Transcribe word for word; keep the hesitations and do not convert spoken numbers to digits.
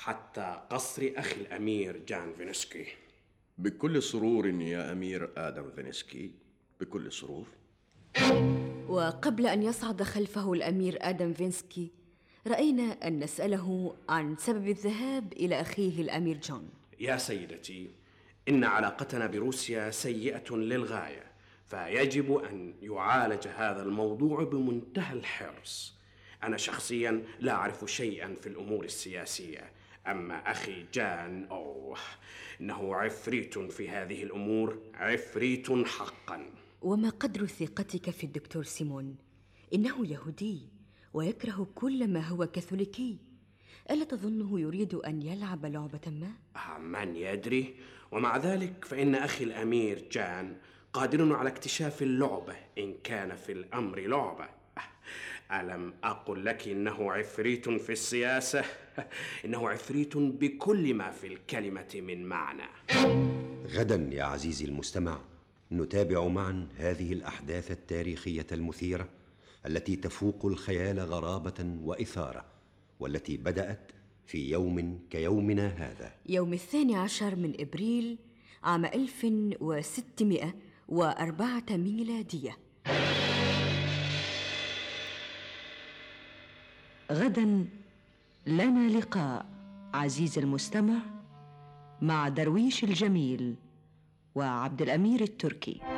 حتى قصر أخي الأمير جان فينسكي. بكل سرور يا أمير آدم فينسكي، بكل سرور. وقبل أن يصعد خلفه الأمير آدم فينسكي، رأينا أن نسأله عن سبب الذهاب إلى أخيه الأمير جون. يا سيدتي، إن علاقتنا بروسيا سيئة للغاية، فيجب أن يعالج هذا الموضوع بمنتهى الحرص. أنا شخصيا لا أعرف شيئا في الأمور السياسية، أما أخي جان أوه إنه عفريت في هذه الأمور، عفريت حقا. وما قدر ثقتك في الدكتور سيمون؟ إنه يهودي ويكره كل ما هو كاثوليكي. ألا تظنه يريد أن يلعب لعبة ما؟ من يدري؟ ومع ذلك فإن أخي الأمير جان قادر على اكتشاف اللعبة إن كان في الأمر لعبة. ألم أقل لك إنه عفريت في السياسة؟ إنه عفريت بكل ما في الكلمة من معنى. غدا يا عزيزي المستمع نتابع معا هذه الأحداث التاريخية المثيرة التي تفوق الخيال غرابة وإثارة، والتي بدأت في يوم كيومنا هذا، يوم الثاني عشر من إبريل عام ألف وستمائة وأربعة ميلادية. غدا لنا لقاء عزيزي المستمع مع درويش الجميل وعبد الأمير التركي.